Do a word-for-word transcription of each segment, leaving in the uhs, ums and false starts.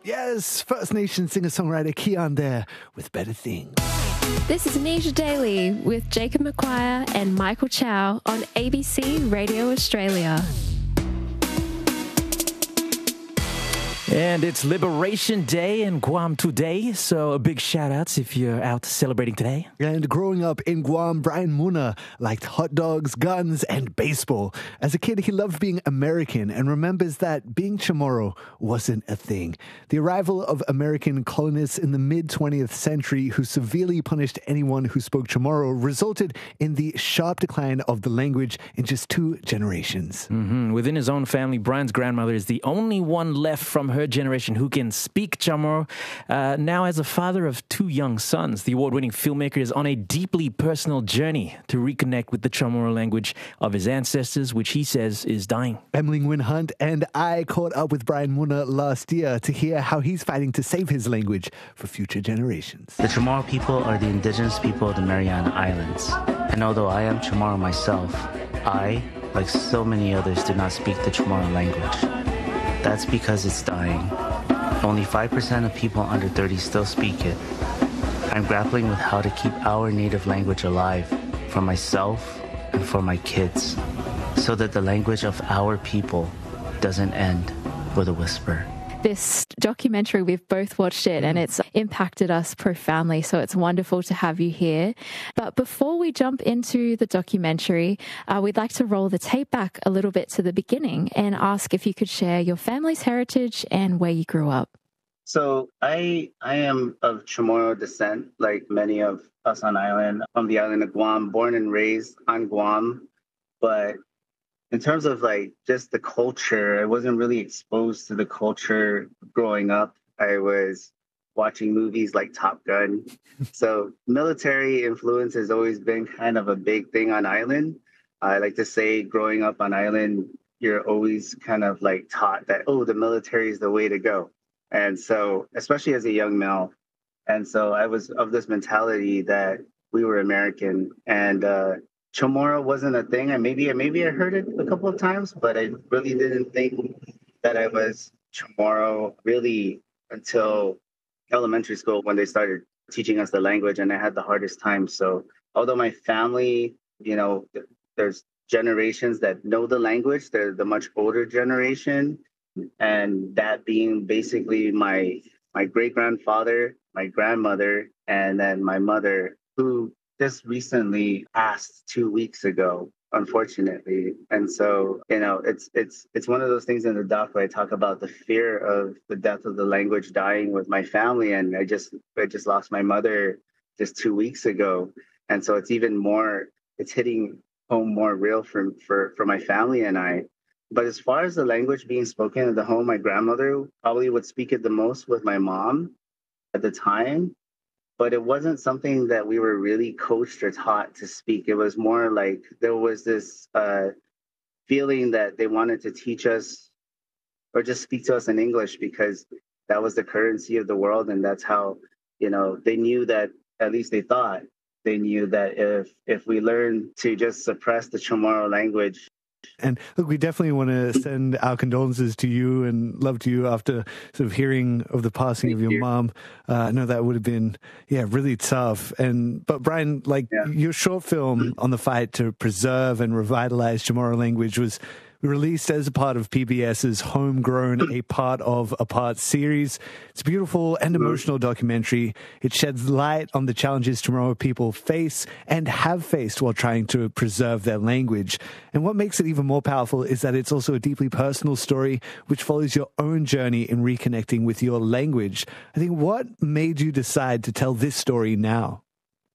Yes, First Nation singer-songwriter Keon there with Better Things. This is Nisha Daly with Jacob McGuire and Michael Chow on A B C Radio Australia. And it's Liberation Day in Guam today, so a big shout-outs if you're out celebrating today. And growing up in Guam, Brian Muna liked hot dogs, guns, and baseball. As a kid, he loved being American and remembers that being Chamorro wasn't a thing. The arrival of American colonists in the mid-twentieth century who severely punished anyone who spoke Chamorro resulted in the sharp decline of the language in just two generations. Mm-hmm. Within his own family, Brian's grandmother is the only one left from her generation who can speak Chamorro. Uh, now, as a father of two young sons, the award-winning filmmaker is on a deeply personal journey to reconnect with the Chamorro language of his ancestors, which he says is dying. Emily Nguyen Hunt and I caught up with Brian Muna last year to hear how he's fighting to save his language for future generations. The Chamorro people are the indigenous people of the Mariana Islands. And although I am Chamorro myself, I, like so many others, do not speak the Chamorro language. That's because it's dying. Only five percent of people under thirty still speak it. I'm grappling with how to keep our native language alive for myself and for my kids, so that the language of our people doesn't end with a whisper. This documentary, we've both watched it and it's impacted us profoundly. So it's wonderful to have you here. But before we jump into the documentary, uh, we'd like to roll the tape back a little bit to the beginning and ask if you could share your family's heritage and where you grew up. So I I am of Chamorro descent, like many of us on island, from the island of Guam, born and raised on Guam. But in terms of like just the culture, I wasn't really exposed to the culture growing up. I was watching movies like Top Gun. So military influence has always been kind of a big thing on island. I like to say growing up on island, you're always kind of like taught that, oh, the military is the way to go. And so, especially as a young male. And so I was of this mentality that we were American and, uh, Chamorro wasn't a thing. And maybe, maybe I heard it a couple of times, but I really didn't think that I was Chamorro really until elementary school when they started teaching us the language, and I had the hardest time. So although my family, you know, there's generations that know the language, they're the much older generation, and that being basically my my great-grandfather, my grandmother, and then my mother, who just recently passed two weeks ago, unfortunately. And so, you know, it's it's it's one of those things in the doc where I talk about the fear of the death of the language dying with my family. And I just I just lost my mother just two weeks ago. And so it's even more, it's hitting home more real for for, for my family and I. But as far as the language being spoken at the home, my grandmother probably would speak it the most with my mom at the time. But it wasn't something that we were really coached or taught to speak. It was more like there was this uh, feeling that they wanted to teach us or just speak to us in English because that was the currency of the world. And that's how, you know, they knew that, at least they thought, they knew that if if we learned to just suppress the Chamorro language. And look, we definitely want to send our condolences to you and love to you after sort of hearing of the passing Thank of your you. mom. Uh, I know that would have been, yeah, really tough. And but Brian, like Yeah. your short film on the fight to preserve and revitalize Chamorro language was released as a part of P B S's Homegrown, a Part of a Part series. It's a beautiful and emotional documentary. It sheds light on the challenges Chamorro people face and have faced while trying to preserve their language. And what makes it even more powerful is that it's also a deeply personal story which follows your own journey in reconnecting with your language. I think, what made you decide to tell this story now?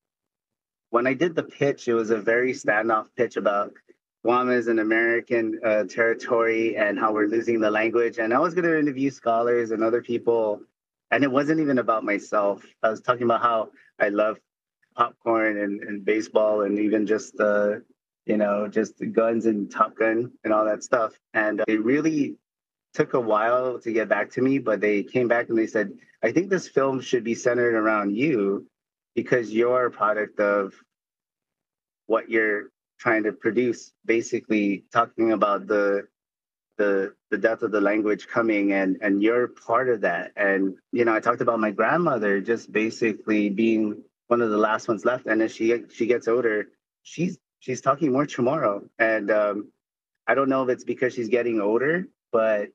When I did the pitch, it was a very standoff pitch about Guam is an American uh, territory and how we're losing the language. And I was going to interview scholars and other people. And it wasn't even about myself. I was talking about how I love popcorn and, and baseball and even just, uh, you know, just the guns and Top Gun and all that stuff. And it really took a while to get back to me, but they came back and they said, I think this film should be centered around you because you're a product of what you're trying to produce, basically talking about the the the death of the language coming, and and you're part of that. And you know, I talked about my grandmother just basically being one of the last ones left, and as she she gets older, she's she's talking more Chamorro, and um, I don't know if it's because she's getting older, but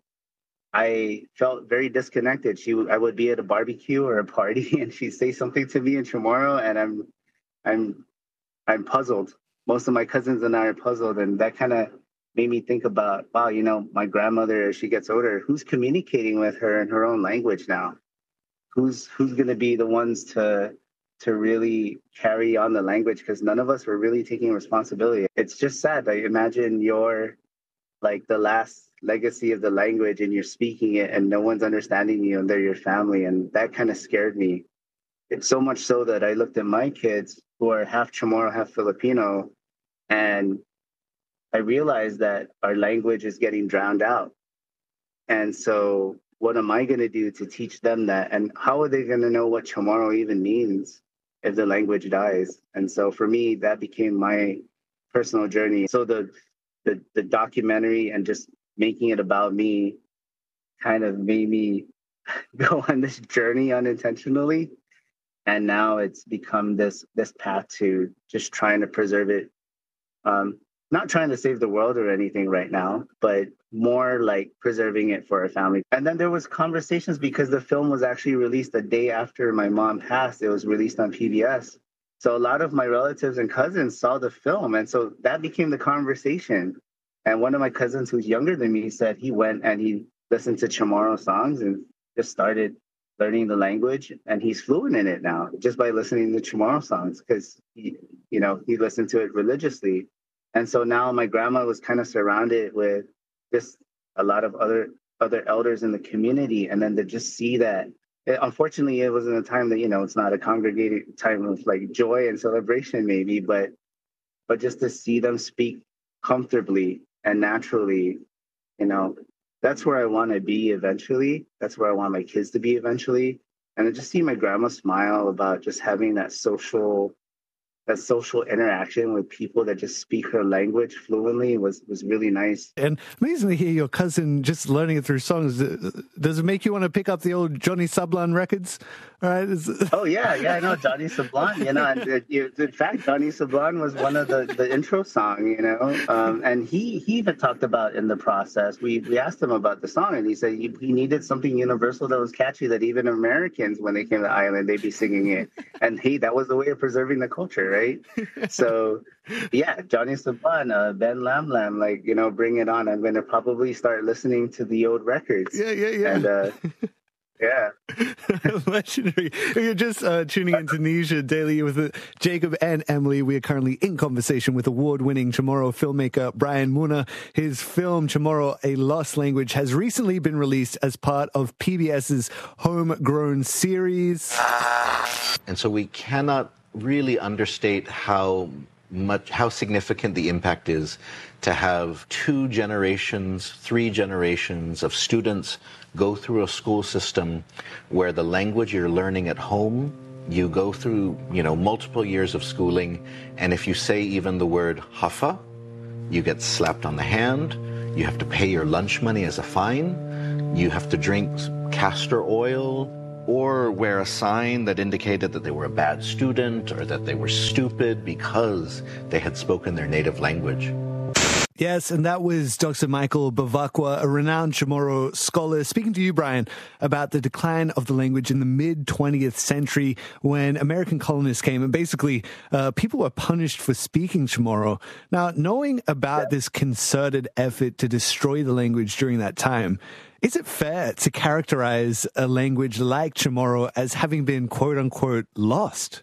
I felt very disconnected. She I would be at a barbecue or a party, and she'd say something to me in Chamorro, and I'm I'm I'm puzzled. Most of my cousins and I are puzzled, and that kind of made me think about, wow, you know, my grandmother, as she gets older, who's communicating with her in her own language now? Who's who's going to be the ones to to really carry on the language? Because none of us were really taking responsibility. It's just sad. I imagine you're like the last legacy of the language, and you're speaking it, and no one's understanding you, and they're your family, and that kind of scared me. It's so much so that I looked at my kids, who are half Chamorro, half Filipino, and I realized that our language is getting drowned out. And so what am I going to do to teach them that? And how are they going to know what Chamorro even means if the language dies? And so for me, that became my personal journey. So the the, the documentary and just making it about me kind of made me go on this journey unintentionally. And now it's become this this path to just trying to preserve it. Um, not trying to save the world or anything right now, but more like preserving it for our family. And then there was conversations, because the film was actually released a day after my mom passed. It was released on P B S. So a lot of my relatives and cousins saw the film. And so that became the conversation. And one of my cousins, who's younger than me, said he went and he listened to Chamorro songs and just started learning the language. And he's fluent in it now just by listening to Chamorro songs, because he, you know, he listened to it religiously. And so now my grandma was kind of surrounded with just a lot of other other elders in the community. And then to just see that, it, unfortunately, it was in a time that, you know, it's not a congregated time of like joy and celebration maybe, but but just to see them speak comfortably and naturally, you know, that's where I want to be eventually. That's where I want my kids to be eventually. And to just see my grandma smile about just having that social that social interaction with people that just speak her language fluently was was really nice. And amazing to hear your cousin just learning it through songs. Does it make you want to pick up the old Johnny Sablan records? All right. Oh yeah, yeah, I know Johnny Sablan. You know, and, uh, in fact, Johnny Sablan was one of the, the intro song. You know, um, and he he even talked about in the process. We we asked him about the song, and he said he, he needed something universal that was catchy, that even Americans, when they came to the island, they'd be singing it. And hey, that was the way of preserving the culture, right? So yeah, Johnny Sablan, uh, Ben Lam Lam, like, you know, bring it on. I'm going to probably start listening to the old records. Yeah, yeah, yeah. And uh, yeah. Legendary. You're just uh, tuning into Nisha Daily with uh, Jacob and Emily. We are currently in conversation with award-winning Chamorro filmmaker Brian Muna. His film Chamorro, A Lost Language, has recently been released as part of PBS's Homegrown series. And so we cannot really understate how much, how significant the impact is to have two generations, three generations of students go through a school system where the language you're learning at home, you go through, you know, multiple years of schooling, and if you say even the word hafa, you get slapped on the hand, you have to pay your lunch money as a fine, you have to drink castor oil, or wear a sign that indicated that they were a bad student or that they were stupid because they had spoken their native language. Yes, and that was Doctor Michael Bavakwa, a renowned Chamorro scholar, speaking to you, Brian, about the decline of the language in the mid-twentieth century when American colonists came, and basically uh, people were punished for speaking Chamorro. Now, knowing about this concerted effort to destroy the language during that time, is it fair to characterize a language like Chamorro as having been quote-unquote lost?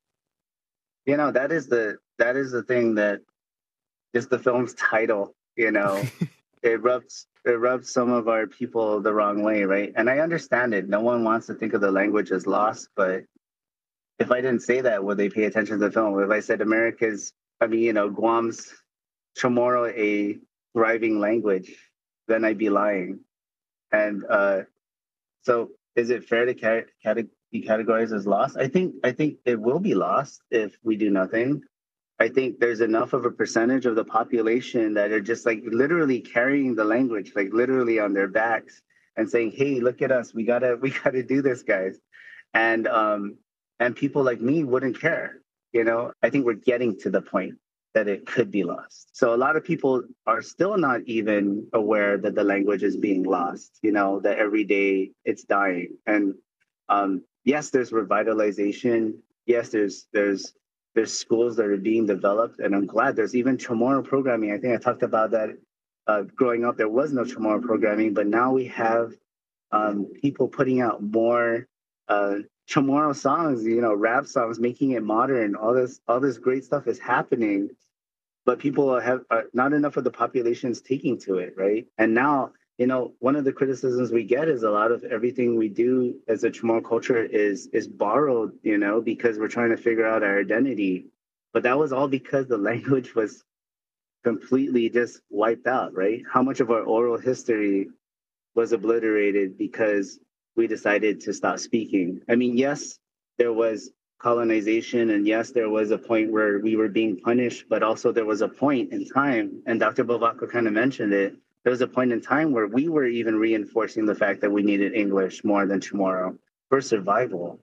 You know, that is the that is the thing that just the film's title, you know, it rubs it rubs some of our people the wrong way, right? And I understand it. No one wants to think of the language as lost, but if I didn't say that, would they pay attention to the film? If I said America's, I mean, you know, Guam's Chamorro a thriving language, then I'd be lying. And uh, so is it fair to ca- cate- be categorized as lost? I think I think it will be lost if we do nothing. I think there's enough of a percentage of the population that are just like literally carrying the language, like literally on their backs and saying, hey, look at us. We gotta, we gotta do this, guys. And, um, and people like me wouldn't care. You know, I think we're getting to the point that it could be lost. So a lot of people are still not even aware that the language is being lost, you know, that every day it's dying. And um, yes, there's revitalization. Yes, there's there's there's schools that are being developed. And I'm glad there's even Chamorro programming. I think I talked about that uh, growing up. There was no Chamorro programming, but now we have um, people putting out more uh, Chamorro songs, you know, rap songs, making it modern. All this, all this great stuff is happening, but people have uh, not enough of the population is taking to it, right? And now, you know, one of the criticisms we get is a lot of everything we do as a Chamorro culture is is borrowed, you know, because we're trying to figure out our identity. But that was all because the language was completely just wiped out, right? How much of our oral history was obliterated because we decided to stop speaking? I mean, yes, there was colonization, and yes, there was a point where we were being punished, but also there was a point in time, and Doctor Bovacqua kind of mentioned it, there was a point in time where we were even reinforcing the fact that we needed English more than Chamorro for survival.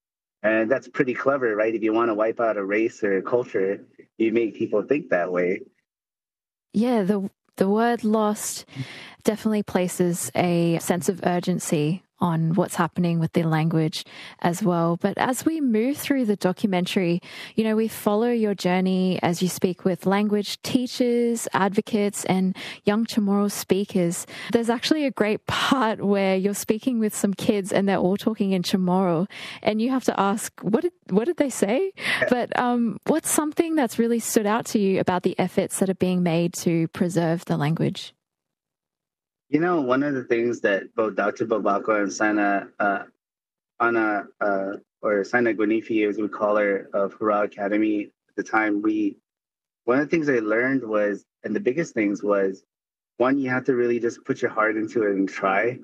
And that's pretty clever, right? If you want to wipe out a race or a culture, you make people think that way. Yeah, the the word lost definitely places a sense of urgency on what's happening with the language as well. But as we move through the documentary, you know, we follow your journey as you speak with language teachers, advocates, and young Chamorro speakers. There's actually a great part where you're speaking with some kids and they're all talking in Chamorro, and you have to ask, what did, what did they say? But um, what's something that's really stood out to you about the efforts that are being made to preserve the language? You know, one of the things that both Doctor Bovacqua and Sana, uh, Ana, uh, or Sana Gwinifi, as we call her, of Hurrah Academy at the time, we, one of the things I learned was, and the biggest things was, one, you have to really just put your heart into it and try.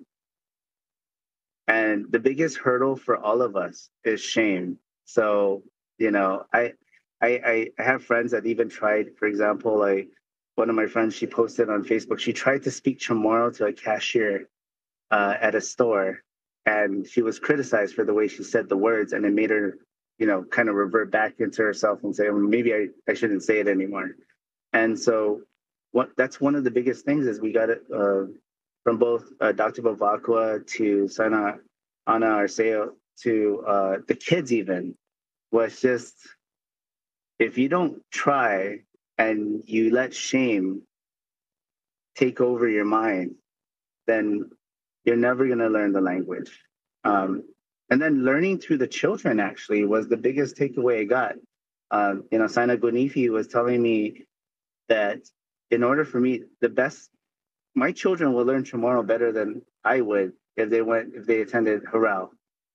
And the biggest hurdle for all of us is shame. So, you know, I, I, I have friends that even tried, for example, like, one of my friends, she posted on Facebook, she tried to speak Chamorro to a cashier uh, at a store, and she was criticized for the way she said the words, and it made her, you know, kind of revert back into herself and say, well, maybe I, I shouldn't say it anymore. And so what that's one of the biggest things is we got it uh, from both uh, Doctor Bovacqua to Sana, Ana Arceo, to uh, the kids even, was just, if you don't try, and you let shame take over your mind, then you're never going to learn the language. Um, and then learning through the children actually was the biggest takeaway I got. Um, you know, Sana Gwinifi was telling me that in order for me, the best, my children will learn Chamorro better than I would if they went, if they attended Hurrah.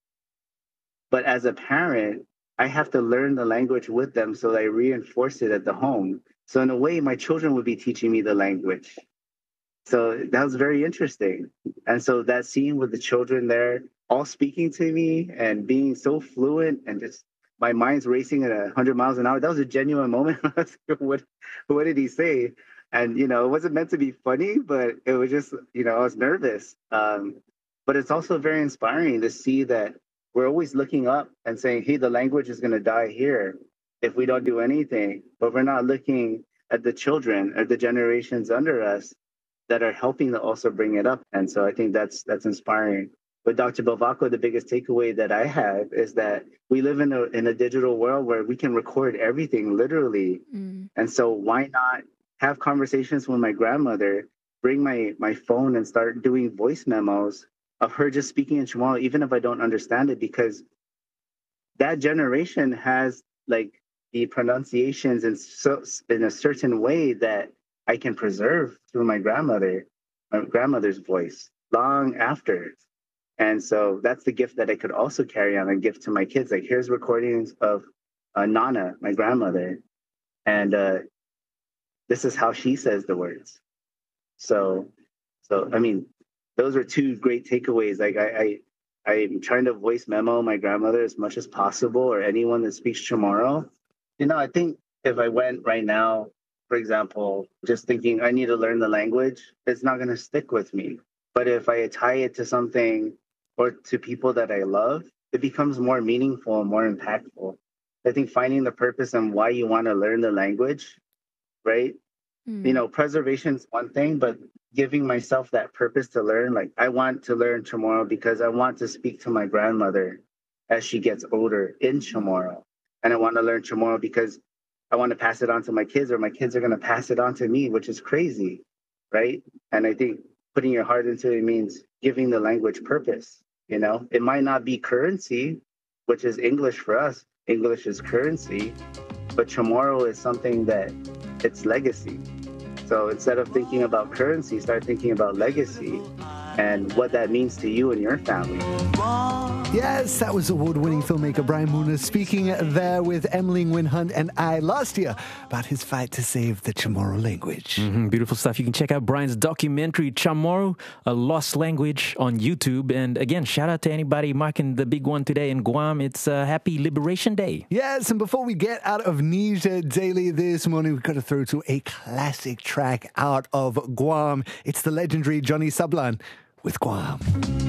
But as a parent, I have to learn the language with them so that I reinforce it at the home. So in a way, my children would be teaching me the language. So that was very interesting. And so that scene with the children there, all speaking to me and being so fluent and just my mind's racing at one hundred miles an hour, that was a genuine moment. what, what did he say? And, you know, it wasn't meant to be funny, but it was just, you know, I was nervous. Um, but it's also very inspiring to see that we're always looking up and saying, hey, the language is going to die here if we don't do anything. But we're not looking at the children or the generations under us that are helping to also bring it up. And so I think that's that's inspiring. But Doctor Bovacqua, the biggest takeaway that I have is that we live in a in a digital world where we can record everything literally. Mm. And so why not have conversations with my grandmother, bring my, my phone and start doing voice memos of her just speaking in Chamorro, even if I don't understand it, because that generation has like the pronunciations in so in a certain way that I can preserve through my grandmother, my grandmother's voice long after. And so that's the gift that I could also carry on and give to my kids. Like, here's recordings of uh, Nana, my grandmother, and uh, this is how she says the words. So, so I mean, those are two great takeaways. Like I, I, I'm trying to voice memo my grandmother as much as possible, or anyone that speaks Chamorro. You know, I think if I went right now, for example, just thinking I need to learn the language, it's not going to stick with me. But if I tie it to something or to people that I love, it becomes more meaningful and more impactful. I think finding the purpose and why you want to learn the language, right? Mm. You know, preservation is one thing, but giving myself that purpose to learn, like I want to learn Chamorro because I want to speak to my grandmother as she gets older in Chamorro. And I want to learn Chamorro because I want to pass it on to my kids, or my kids are going to pass it on to me, which is crazy, right? And I think putting your heart into it means giving the language purpose. You know, it might not be currency, which is English for us. English is currency, but Chamorro is something that it's legacy. So instead of thinking about currency, start thinking about legacy and what that means to you and your family. Yes, that was award-winning filmmaker Brian Muniz speaking there with Emily Nguyen Hunt and I last year about his fight to save the Chamorro language. Mm-hmm, beautiful stuff. You can check out Brian's documentary, Chamorro, A Lost Language, on YouTube. And again, shout out to anybody marking the big one today in Guam. It's uh, Happy Liberation Day. Yes, and before we get out of Nija Daily this morning, we've got to throw to a classic track out of Guam. It's the legendary Johnny Sablan with Guam.